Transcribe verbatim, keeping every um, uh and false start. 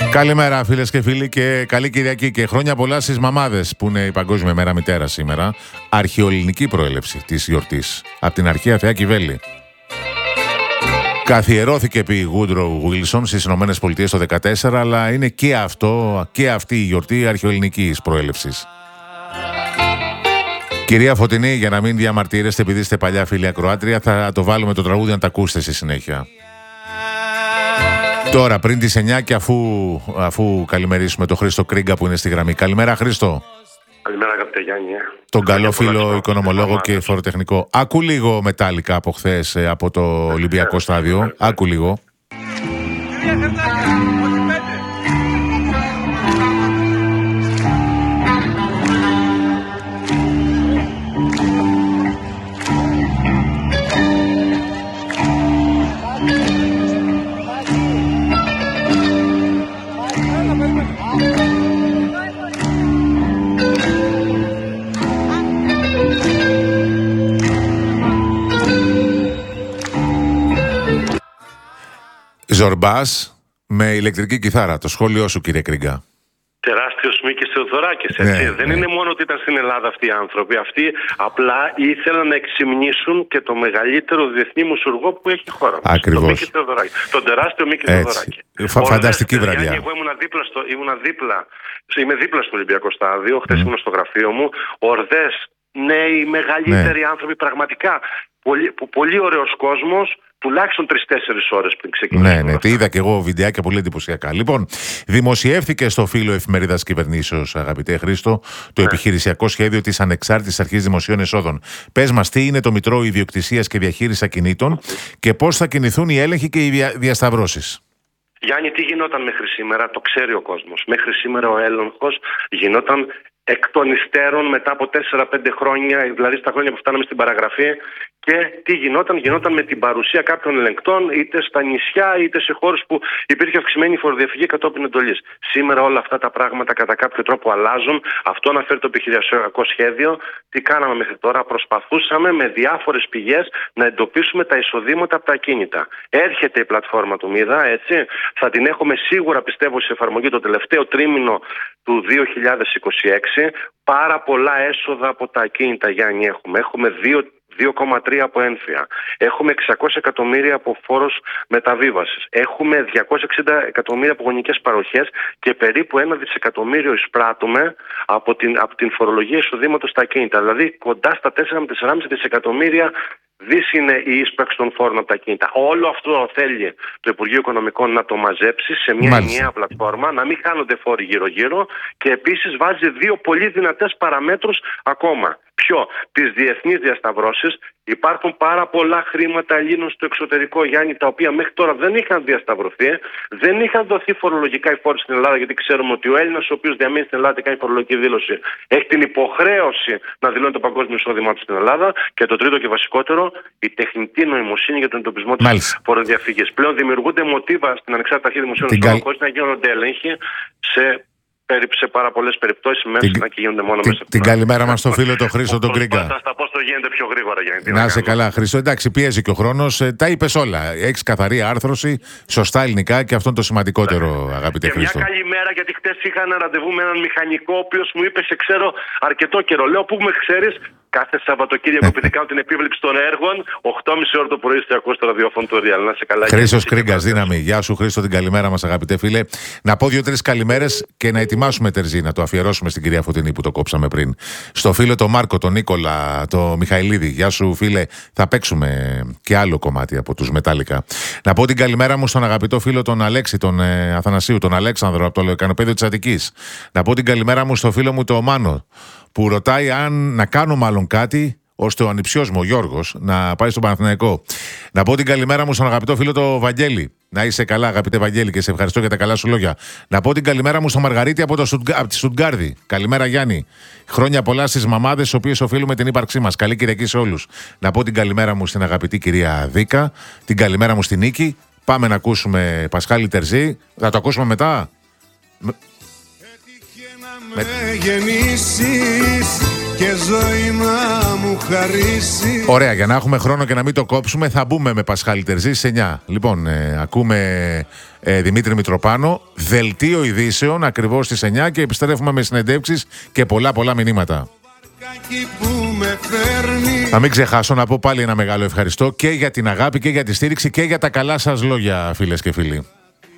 Καλημέρα φίλες και φίλοι και καλή Κυριακή και χρόνια πολλά στις μαμάδες που είναι η Παγκόσμια Μέρα Μητέρα σήμερα. Αρχαιοελληνική προέλευση της γιορτής από την αρχαία Θεά Κιβέλη. Καθιερώθηκε επί Woodrow Wilson στις Ηνωμένες Πολιτείες το δύο χιλιάδες δεκατέσσερα, αλλά είναι και αυτό και αυτή η γιορτή αρχαιοελληνικής προέλευσης. Κυρία Φωτεινή, για να μην διαμαρτύρεστε επειδή είστε παλιά φίλη ακροάτρια, θα το βάλουμε το τραγούδι να τα ακούσετε στη συνέχεια. Τώρα πριν τις εννιά και αφού, αφού καλημερίσουμε τον Χρήστο Κρίγκα που είναι στη γραμμή. Καλημέρα Χρήστο. Καλημέρα αγαπητέ Γιάννη. Τον καλό φίλο οικονομολόγο και φοροτεχνικό. Άκου λίγο μετάλλικα από χθες από το Ολυμπιακό στάδιο. Άκου λίγο. Ζορμπάς με ηλεκτρική κιθάρα. Το σχόλιο σου, κύριε Κρίγκα. Τεράστιος Μίκης Θεοδωράκης, έτσι. Ναι, Δεν ναι. είναι μόνο ότι ήταν στην Ελλάδα αυτοί οι άνθρωποι. Αυτοί απλά ήθελαν να εξυμνήσουν και το μεγαλύτερο διεθνή μουσουργό που έχει η χώρα μας. Ακριβώς. Τον Μίκη Θεοδωράκη. Τον τεράστιο Μίκη Θεοδωράκη. Φα- φανταστική Ορδές, βραδιά. Γιάννη, εγώ ήμουν δίπλα στο, ήμουνα δίπλα, είμαι δίπλα στο Ολυμπιακό στάδιο. Χθες mm. ήμουν στο γραφείο μου. Ορδές, νέοι, μεγαλύτεροι ναι. άνθρωποι, πραγματικά. Πολύ, πολύ ωραίος κόσμος. Τουλάχιστον τρεις-τέσσερις ώρες πριν ξεκινήσουμε. Ναι, ναι, τι είδα και εγώ βιντεάκια πολύ εντυπωσιακά. Λοιπόν, δημοσιεύθηκε στο φύλλο Εφημερίδας Κυβερνήσεως, αγαπητέ Χρήστο, το ναι. επιχειρησιακό σχέδιο της Ανεξάρτητης Αρχής Δημοσίων Εσόδων. Πες μας, τι είναι το Μητρό Ιδιοκτησίας και Διαχείρισης Ακινήτων mm. και πώς θα κινηθούν οι έλεγχοι και οι δια... διασταυρώσεις. Γιάννη, τι γινόταν μέχρι σήμερα, το ξέρει ο κόσμος. Μέχρι σήμερα ο έλεγχος γινόταν εκ των υστέρων μετά από τέσσερα πέντε χρόνια, δηλαδή στα χρόνια που φτάναμε στην παραγραφή. Και τι γινόταν, γινόταν με την παρουσία κάποιων ελεγκτών, είτε στα νησιά, είτε σε χώρους που υπήρχε αυξημένη φοροδιαφυγή κατόπιν εντολής. Σήμερα όλα αυτά τα πράγματα κατά κάποιο τρόπο αλλάζουν. Αυτό αναφέρει το επιχειρησιακό σχέδιο. Τι κάναμε μέχρι τώρα, προσπαθούσαμε με διάφορες πηγές να εντοπίσουμε τα εισοδήματα από τα ακίνητα. Έρχεται η πλατφόρμα του Μίδα, έτσι. Θα την έχουμε σίγουρα, πιστεύω, σε εφαρμογή το τελευταίο τρίμηνο του δύο χιλιάδες είκοσι έξι. Πάρα πολλά έσοδα από τα ακίνητα, Γιάννη, έχουμε. Έχουμε δύο δύο κόμμα τρία από ένφια. Έχουμε εξακόσια εκατομμύρια από φόρος μεταβίβασης. Έχουμε διακόσια εξήντα εκατομμύρια από γονικές παροχές και περίπου ένα δισεκατομμύριο εισπράττουμε από την, από την φορολογία εισοδήματος στα ακίνητα. Δηλαδή κοντά στα τέσσερα με τέσσερα κόμμα πέντε δισεκατομμύρια δις είναι η ίσπραξη των φόρων από τα ακίνητα. Όλο αυτό θέλει το Υπουργείο Οικονομικών να το μαζέψει σε μια ενιαία πλατφόρμα, να μην χάνονται φόροι γύρω-γύρω και επίσης βάζει δύο πολύ δυνατές παραμέτρους ακόμα. Ποιο? Τις διεθνείς διασταυρώσεις. Υπάρχουν πάρα πολλά χρήματα Ελλήνων στο εξωτερικό, Γιάννη, τα οποία μέχρι τώρα δεν είχαν διασταυρωθεί, δεν είχαν δοθεί φορολογικά οι φόροι στην Ελλάδα, γιατί ξέρουμε ότι ο Έλληνας ο οποίος διαμένει στην Ελλάδα και κάνει φορολογική δήλωση έχει την υποχρέωση να δηλώνει το παγκόσμιο εισόδημά του στην Ελλάδα. Και το τρίτο και βασικότερο, η τεχνητή νοημοσύνη για τον εντοπισμό της φοροδιαφυγής. Πλέον δημιουργούνται μοτίβα στην Ανεξάρτητη Αρχή Δημοσίων Εσόδων χωρίς να γίνονται έλεγχοι σε. Σε πάρα πολλές περιπτώσεις μέσα να και γίνονται μόνο την, μέσα. Την καλημέρα μας στο φίλο τον Χρήστο τον Κρίγκα. Θα στα πω στο γίνεται πιο γρήγορα, Γιάννη. Να είσαι καλά, Χρήστο. Εντάξει, πιέζει και ο χρόνος. Ε, τα είπες όλα. Έχεις καθαρή άρθρωση, σωστά ελληνικά και αυτό είναι το σημαντικότερο, αγαπητέ και Χρήστο. Μια καλημέρα, γιατί χτες είχα ένα ραντεβού με έναν μηχανικό, ο οποίος μου είπε: σε ξέρω αρκετό καιρό. Λέω: πού με ξέρεις? Κάθε Σαββατοκύριακο, επειδή κάνω την επίβλεψη των έργων, οκτώ και μισή ώρα το πρωί στο ακούς το ραδιόφωνο του Real. Να σε καλά. Χρήστος Κρίγκας, δύναμη. Γεια σου, Χρήστο, την καλημέρα μας, αγαπητέ φίλε. Να πω δύο-τρεις καλημέρες και να ετοιμάσουμε τερζή, να το αφιερώσουμε στην κυρία Φωτεινή που το κόψαμε πριν. Στο φίλο τον Μάρκο, τον Νίκολα, τον Μιχαηλίδη. Γεια σου, φίλε. Θα παίξουμε και άλλο κομμάτι από τους Μετάλλικα. Να πω την καλημέρα μου στον αγαπητό φίλο τον Αλέξη, τον ε, Αθανασίου, τον Αλέξανδρο από το Λεκανοπέδιο της Αττικής. Να πω την καλημέρα μου στο φίλο μου τον Μάνο, που ρωτάει αν να κάνω μάλλον κάτι ώστε ο ανιψιός μου, ο Γιώργος, να πάει στον Παναθηναϊκό. Να πω την καλημέρα μου στον αγαπητό φίλο το Βαγγέλη. Να είσαι καλά, αγαπητέ Βαγγέλη, και σε ευχαριστώ για τα καλά σου λόγια. Να πω την καλημέρα μου στον Μαργαρίτη από, το Στουτγκα... από τη Στουτγκάρδη. Καλημέρα, Γιάννη. Χρόνια πολλά στις μαμάδες, στις οποίες οφείλουμε την ύπαρξή μας. Καλή Κυριακή σε όλους. Να πω την καλημέρα μου στην αγαπητή κυρία Δίκα. Την καλημέρα μου στην Νίκη. Πάμε να ακούσουμε Πασχάλη Τερζή. Θα το ακούσουμε μετά. Με... γεννήσεις και ζωή να μου χαρίσει. Ωραία, για να έχουμε χρόνο και να μην το κόψουμε, θα μπούμε με Πασχάλη Τερζή σε εννιά. Λοιπόν, ε, ακούμε ε, Δημήτρη Μητροπάνο, δελτίο ειδήσεων ακριβώς στις εννιά και επιστρέφουμε με συνεντεύξεις και πολλά πολλά μηνύματα. Να μην ξεχάσω να πω πάλι ένα μεγάλο ευχαριστώ και για την αγάπη και για τη στήριξη και για τα καλά σας λόγια, φίλες και φίλοι.